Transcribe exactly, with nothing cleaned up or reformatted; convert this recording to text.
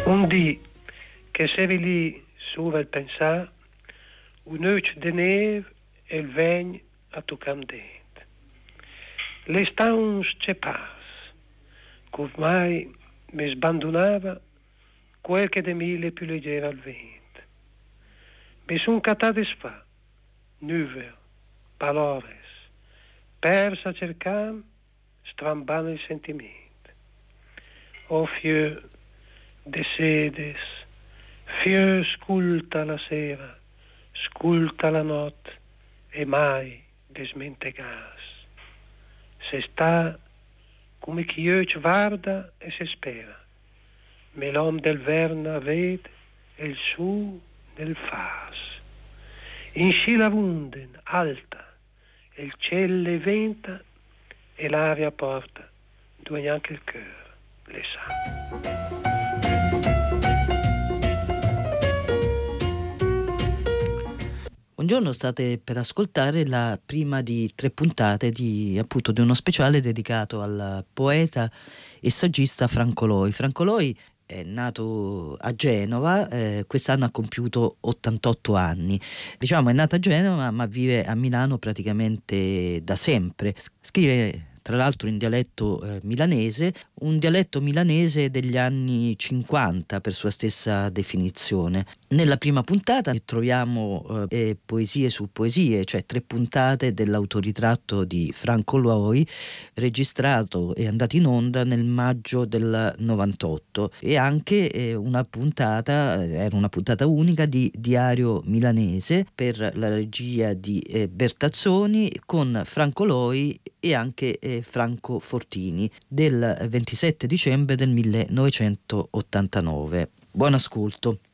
Un dì che s'eri lì su il pensar, un noce de neve e il vegn a toccam dent. Le stauns c'è pas, che mi sbandonava quel che de mille più leggera al vento. Mi son cattate sfa, nuve, palores, persa cercam, strambando il sentimento. O fieu de sedes, fieu sculta la sera, sculta la notte e mai desmentegas. Se sta come chi ci guarda e si spera, me l'om del verna vede e il su nel fas. In sci la vunden alta, e il cielo le venta e l'aria porta, dove anche il cœur le sa. Buongiorno, state per ascoltare la prima di tre puntate di, appunto, di uno speciale dedicato al poeta e saggista Franco Loi. Franco Loi è nato a Genova, eh, quest'anno ha compiuto ottantotto anni. Diciamo è nato a Genova ma vive a Milano praticamente da sempre. Scrive tra l'altro in dialetto eh, milanese, un dialetto milanese degli anni cinquanta per sua stessa definizione. Nella prima puntata troviamo eh, poesie su poesie, cioè tre puntate dell'autoritratto di Franco Loi, registrato e andato in onda nel maggio del novantotto, e anche eh, una puntata, era una puntata unica di Diario Milanese per la regia di eh, Bertazzoni, con Franco Loi e anche eh, Franco Fortini, del ventisette dicembre del millenovecentottantanove. Buon ascolto.